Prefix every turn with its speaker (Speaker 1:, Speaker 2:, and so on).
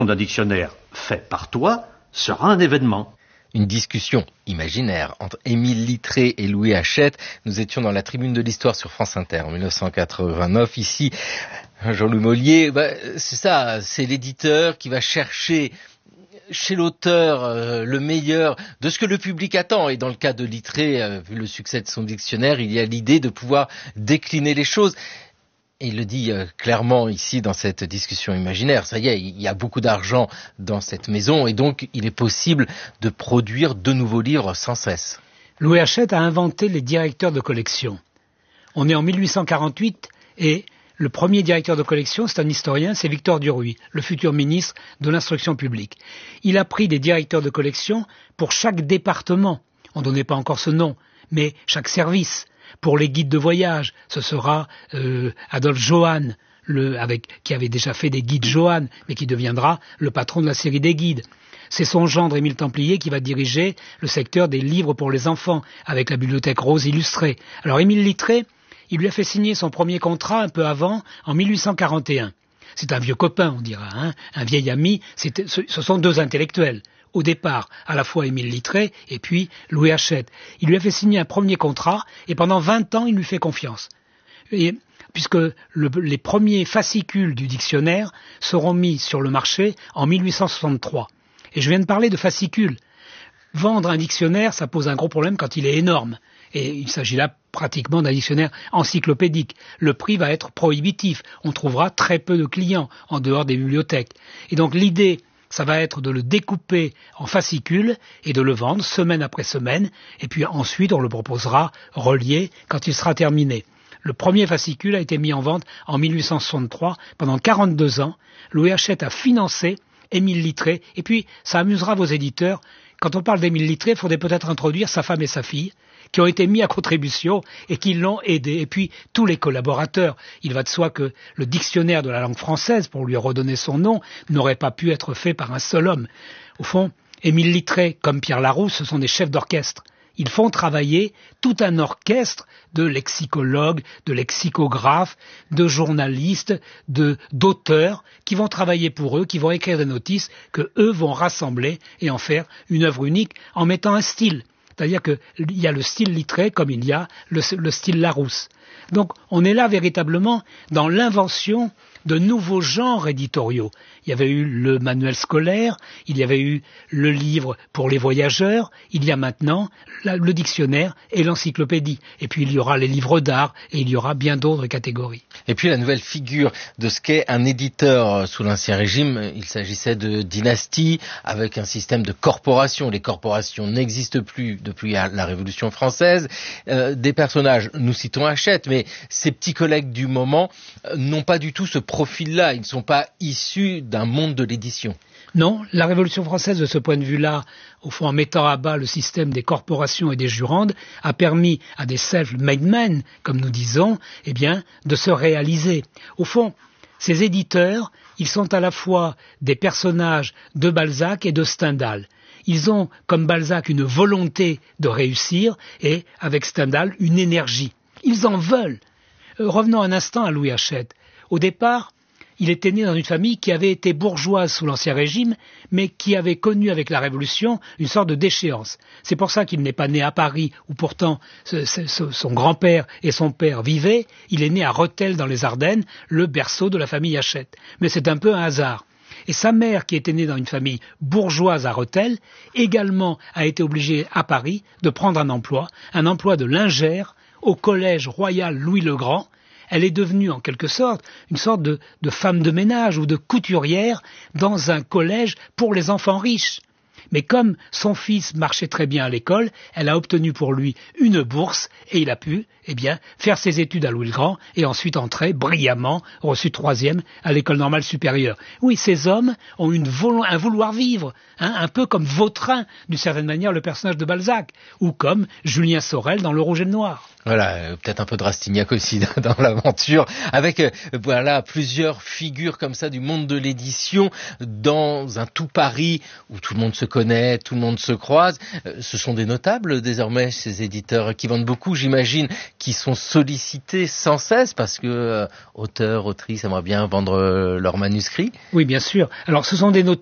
Speaker 1: d'un dictionnaire fait par toi sera un événement.
Speaker 2: Une discussion imaginaire entre Émile Littré et Louis Hachette. Nous étions dans la Tribune de l'Histoire sur France Inter en 1989. Ici, Jean-Louis Mollier, c'est ça, c'est l'éditeur qui va chercher chez l'auteur le meilleur de ce que le public attend. Et dans le cas de Littré, vu le succès de son dictionnaire, il y a l'idée de pouvoir décliner les choses. Et il le dit clairement ici dans cette discussion imaginaire. Ça y est, il y a beaucoup d'argent dans cette maison et donc il est possible de produire de nouveaux livres sans cesse.
Speaker 3: Louis Hachette a inventé les directeurs de collection. On est en 1848 et le premier directeur de collection, c'est un historien, c'est Victor Duruy, le futur ministre de l'Instruction publique. Il a pris des directeurs de collection pour chaque département. On ne donnait pas encore ce nom, mais chaque service. Pour les guides de voyage, ce sera Adolphe Johann, qui avait déjà fait des guides Johann, mais qui deviendra le patron de la série des guides. C'est son gendre Émile Templier qui va diriger le secteur des livres pour les enfants, avec la bibliothèque rose illustrée. Alors Émile Littré, il lui a fait signer son premier contrat un peu avant, en 1841. C'est un vieux copain, on dira, un vieil ami, ce sont deux intellectuels. Au départ, à la fois Émile Littré et puis Louis Hachette. Il lui a fait signer un premier contrat et pendant 20 ans, il lui fait confiance. Et, puisque les premiers fascicules du dictionnaire seront mis sur le marché en 1863. Et je viens de parler de fascicules. Vendre un dictionnaire, ça pose un gros problème quand il est énorme. Et il s'agit là pratiquement d'un dictionnaire encyclopédique. Le prix va être prohibitif. On trouvera très peu de clients en dehors des bibliothèques. Et donc l'idée, ça va être de le découper en fascicules et de le vendre semaine après semaine. Et puis ensuite, on le proposera relié quand il sera terminé. Le premier fascicule a été mis en vente en 1863. Pendant 42 ans, Louis Hachette a financé Émile Littré. Et puis, ça amusera vos éditeurs. Quand on parle d'Émile Littré, il faudrait peut-être introduire sa femme et sa fille, qui ont été mis à contribution et qui l'ont aidé. Et puis, tous les collaborateurs. Il va de soi que le dictionnaire de la langue française, pour lui redonner son nom, n'aurait pas pu être fait par un seul homme. Au fond, Émile Littré, comme Pierre Larousse, ce sont des chefs d'orchestre. Ils font travailler tout un orchestre de lexicologues, de lexicographes, de journalistes, d'auteurs qui vont travailler pour eux, qui vont écrire des notices que eux vont rassembler et en faire une œuvre unique en mettant un style. C'est-à-dire qu'il y a le style Littré comme il y a le style Larousse. Donc on est là véritablement dans l'invention de nouveaux genres éditoriaux. Il y avait eu le manuel scolaire, il y avait eu le livre pour les voyageurs, il y a maintenant le dictionnaire et l'encyclopédie. Et puis il y aura les livres d'art et il y aura bien d'autres catégories.
Speaker 2: Et puis la nouvelle figure de ce qu'est un éditeur sous l'Ancien Régime, il s'agissait de dynastie avec un système de corporation. Les corporations n'existent plus depuis la Révolution française. Des personnages, nous citons Hachette, mais ces petits collègues du moment n'ont pas du tout ce profil-là. Ils ne sont pas issus d'un monde de l'édition.
Speaker 3: Non, la Révolution française, de ce point de vue-là, au fond, en mettant à bas le système des corporations et des jurandes, a permis à des self-made men, comme nous disons, de se réaliser. Au fond, ces éditeurs, ils sont à la fois des personnages de Balzac et de Stendhal. Ils ont, comme Balzac, une volonté de réussir et, avec Stendhal, une énergie. Ils en veulent. Revenons un instant à Louis Hachette. Au départ, il était né dans une famille qui avait été bourgeoise sous l'Ancien Régime, mais qui avait connu avec la Révolution une sorte de déchéance. C'est pour ça qu'il n'est pas né à Paris, où pourtant son grand-père et son père vivaient. Il est né à Rethel dans les Ardennes, le berceau de la famille Hachette. Mais c'est un peu un hasard. Et sa mère, qui était née dans une famille bourgeoise à Rethel, également a été obligée à Paris de prendre un emploi de lingère au Collège Royal Louis le Grand. Elle est devenue en quelque sorte une sorte de femme de ménage ou de couturière dans un collège pour les enfants riches. Mais comme son fils marchait très bien à l'école, elle a obtenu pour lui une bourse et il a pu, faire ses études à Louis le Grand et ensuite entrer brillamment, reçu 3e à l'école normale supérieure. Oui, ces hommes ont un vouloir vivre, un peu comme Vautrin, d'une certaine manière, le personnage de Balzac, ou comme Julien Sorel dans Le Rouge et le Noir.
Speaker 2: Voilà, peut-être un peu de Rastignac aussi dans l'aventure, avec plusieurs figures comme ça du monde de l'édition dans un tout Paris où tout le monde se connaît. connaît, tout le monde se croise. Ce sont des notables désormais, ces éditeurs qui vendent beaucoup, j'imagine, qui sont sollicités sans cesse parce que auteurs, autrices aimeraient bien vendre leurs manuscrits.
Speaker 3: Oui, bien sûr. Alors ce sont des notables